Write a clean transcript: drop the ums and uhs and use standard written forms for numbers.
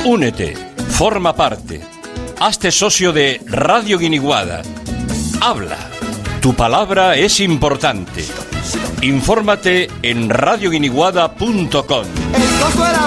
Únete, forma parte, hazte socio de Radio Guiniguada. Habla, tu palabra es importante. Infórmate en radioguiniguada.com. El coco era